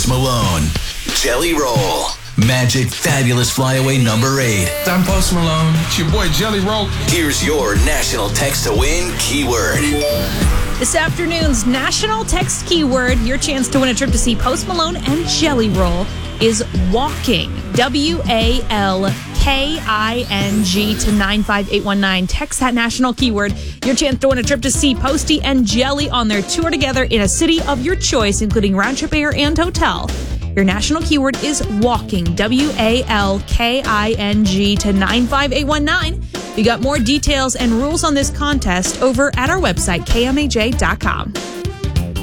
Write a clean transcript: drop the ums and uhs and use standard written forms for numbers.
Post Malone. Jelly Roll. Magic Fabulous Flyaway number 8. I'm Post Malone. It's your boy Jelly Roll. Here's your national text to win keyword. This afternoon's national text keyword, your chance to win a trip to see Post Malone and Jelly Roll, is walking. WALKING to 95819. Text that national keyword. Your chance to win a trip to see Posty and Jelly on their tour together in a city of your choice, including round trip air and hotel. Your national keyword is walking. WALKING to 95819. We got more details and rules on this contest over at our website, KMAJ.com.